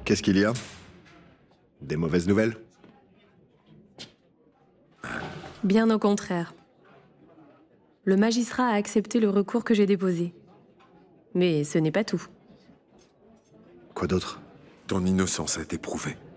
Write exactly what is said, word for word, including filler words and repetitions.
Qu'est-ce qu'il y a? Des mauvaises nouvelles? Bien au contraire. Le magistrat a accepté le recours que j'ai déposé. Mais ce n'est pas tout. Quoi d'autre? Ton innocence a été prouvée.